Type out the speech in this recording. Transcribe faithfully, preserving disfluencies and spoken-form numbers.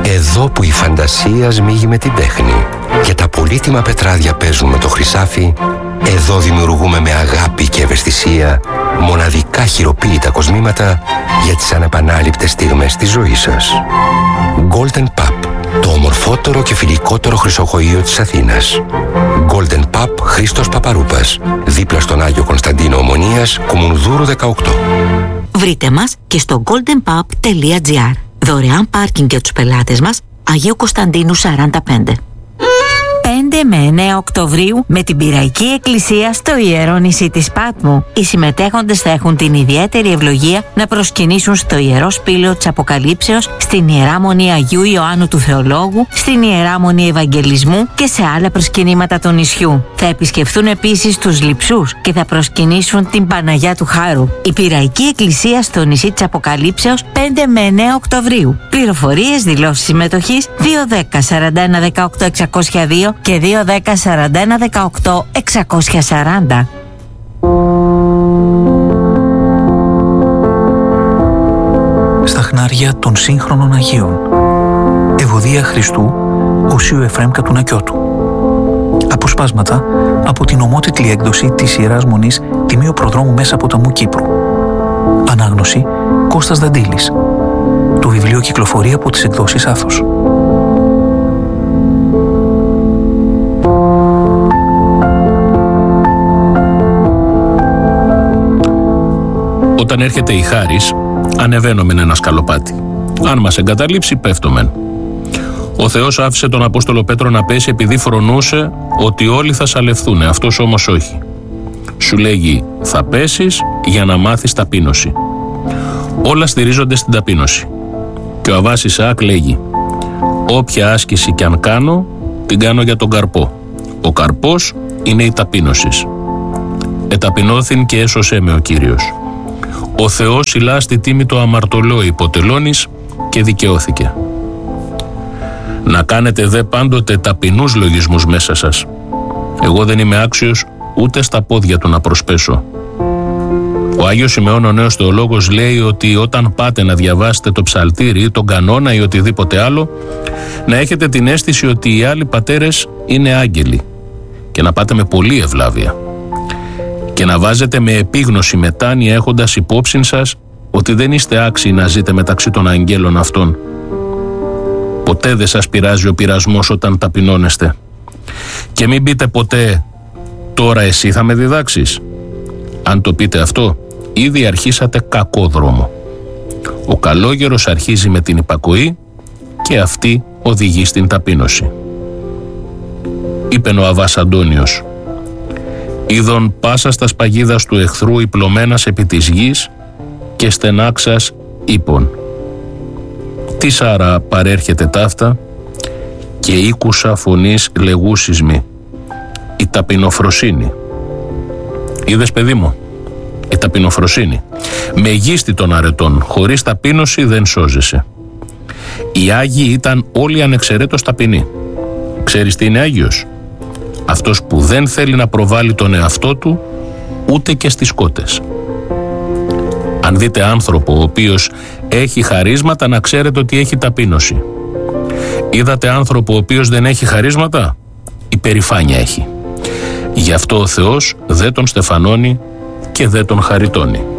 Εδώ που η φαντασία σμίγει με την τέχνη και τα πολύτιμα πετράδια παίζουν με το χρυσάφι, εδώ δημιουργούμε με αγάπη και ευαισθησία μοναδικά χειροποίητα κοσμήματα για τις ανεπανάληπτες στιγμές της ζωής σας. Golden Pub, το ομορφότερο και φιλικότερο χρυσοχοείο της Αθήνας. Golden Pub Χρήστος Παπαρούπας, δίπλα στον Άγιο Κωνσταντίνο Ομονίας, Κουμουνδούρου δεκαοκτώ. Βρείτε μας και στο golden pub τελεία gr. Δωρεάν πάρκινγκ για τους πελάτες μας, Αγίου Κωνσταντίνου σαράντα πέντε. πέντε με εννέα Οκτωβρίου με την Πειραϊκή Εκκλησία στο Ιερό Νησί της Πάτμου. Οι συμμετέχοντες θα έχουν την ιδιαίτερη ευλογία να προσκυνήσουν στο Ιερό Σπήλαιο της Αποκαλύψεως, στην Ιερά Μονή Αγίου Ιωάννου του Θεολόγου, στην Ιερά Μονή Ευαγγελισμού και σε άλλα προσκυνήματα του νησιού. Θα επισκεφθούν επίσης τους Λειψούς και θα προσκυνήσουν την Παναγιά του Χάρου. Η Πειραϊκή Εκκλησία στο Νησί της Αποκαλύψεως πέντε με εννέα Οκτωβρίου. Πληροφορίες, δηλώσεις συμμετοχής δύο ένα μηδέν σαράντα ένα δεκαοκτώ εξακόσια δύο και δύο ένα μηδέν σαράντα ένα δεκαοκτώ εξακόσια σαράντα. Στα χνάρια των σύγχρονων Αγίων. Ευωδία Χριστού, Οσίου Εφραίμ Κατουνακιώτου. Αποσπάσματα από την ομότιτλη έκδοση της Ιεράς Μονής Τιμίου Προδρόμου Μέσαποταμού Κύπρου. Ανάγνωση Κώστας Δαντήλης. Το βιβλίο κυκλοφορεί από τις εκδόσεις Άθος. Όταν έρχεται η χάρις, ανεβαίνομεν ένα σκαλοπάτι. Αν μας εγκαταλείψει, πέφτομεν. Ο Θεός άφησε τον Απόστολο Πέτρο να πέσει επειδή φρονούσε ότι όλοι θα σαλευθούν, αυτός όμως όχι. Σου λέγει, θα πέσεις για να μάθεις ταπείνωση. Όλα στηρίζονται στην ταπείνωση. Και ο Αββάς Ισαάκ λέγει, όποια άσκηση κι αν κάνω, την κάνω για τον καρπό. Ο καρπός είναι η ταπείνωση. Εταπεινώθην και έσωσέ με ο Κύριος. Ο Θεός ηλά στη τίμη το αμαρτωλό υποτελώνεις και δικαιώθηκε. Να κάνετε δε πάντοτε ταπεινούς λογισμούς μέσα σας. Εγώ δεν είμαι άξιος ούτε στα πόδια του να προσπέσω. Ο Άγιος Σημεών ο Νέος Θεολόγος λέει ότι όταν πάτε να διαβάσετε το ψαλτήρι, τον κανόνα ή οτιδήποτε άλλο, να έχετε την αίσθηση ότι οι άλλοι πατέρες είναι άγγελοι και να πάτε με πολλή ευλάβεια. Και να βάζετε με επίγνωση μετάνοια έχοντας υπόψη σας ότι δεν είστε άξιοι να ζείτε μεταξύ των αγγέλων αυτών. Ποτέ δεν σας πειράζει ο πειρασμός όταν ταπεινώνεστε. Και μην πείτε ποτέ «τώρα εσύ θα με διδάξεις». Αν το πείτε αυτό, ήδη αρχίσατε κακό δρόμο. Ο καλόγερος αρχίζει με την υπακοή και αυτή οδηγεί στην ταπείνωση. Είπεν ο Αββάς Αντώνιος, «Είδον πάσα στα σπαγίδας του εχθρού υπλωμένας επί της γης και στενάξας ύπων. Τι άρα παρέρχεται ταύτα και ήκουσα φωνής λεγούσης μη, η ταπεινοφροσύνη». Είδες παιδί μου, η ταπεινοφροσύνη. Μεγίστη των αρετών, χωρίς ταπείνωση δεν σώζεσαι. Οι Άγιοι ήταν όλοι ανεξαιρέτως ταπεινοί. Ξέρεις τι είναι Άγιος? Αυτός που δεν θέλει να προβάλλει τον εαυτό του ούτε και στις κότες. Αν δείτε άνθρωπο ο οποίος έχει χαρίσματα, να ξέρετε ότι έχει ταπείνωση. Είδατε άνθρωπο ο οποίος δεν έχει χαρίσματα? Υπερηφάνεια έχει. Γι' αυτό ο Θεός δεν τον στεφανώνει και δεν τον χαριτώνει.